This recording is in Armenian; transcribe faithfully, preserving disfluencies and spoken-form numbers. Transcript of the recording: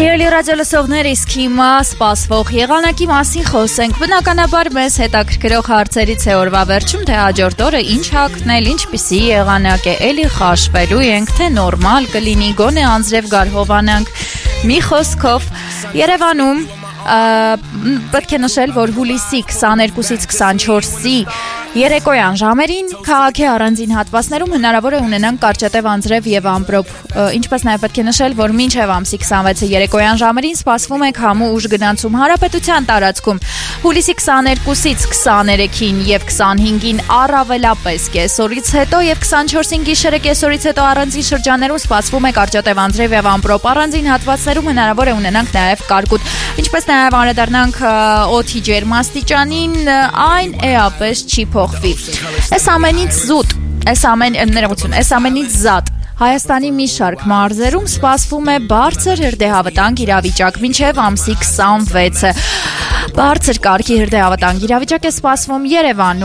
Սիրելի ռադիոլսողներ, իսկ հիմա սպասվող եղանակի մասին խոսենք։ Բնականաբար մեզ հետաքրքրող հարցերից է օրվա վերջում, թե հաջորդ օրը ինչ հագնել, ինչպիսի եղանակ է, էլի խաշվելու ենք, թե նորմալ կլինի, գոնե անձրև գարհովանանք։ Մի խոսքով, Երևանում պետք է նշել, որ հուլիսի քսաներկուսից քսանչորսի երեկոյան ժամերին քաղաքի առանձին հատվածներում հնարավոր է ունենանք կարճատև անձրև եւ ամպրոպ, ինչպես նաեւ պետք է նշել, որ մինչեւ ամսի քսանվեցի երեկոյան ժամերին սպասվում է քամու ուժ գնացում հանրապետության տարածքում։ Հուլիսի քսաներկուսից քսաներեքին եւ քսանհինգին առավելապես կեսօրից հետո եւ քսանչորսին գիշերը կեսօրից հետո առանձին շրջաններում սպասվում է կարճատև անձրև եւ ամպրոպ, առանձին հատվածներում հնարավոր է ունենանք նաեւ կարկուտ, ինչպես նաեւ անդրադառնանք օդի ջերմաստիճանին, այն էապես չի փոխվի։ Այս ամենից զուտ, այս ամեն ներողություն, այս ամենից զատ Հայաստանի մի շարք մարզերում սպասվում է բարձր հրդեհավտանգ իրավիճակ մինչև ամսի քսանվեցը։ Բարձր կարգի հրդեհավտանգ իրավիճակ է սպասվում Երևանում,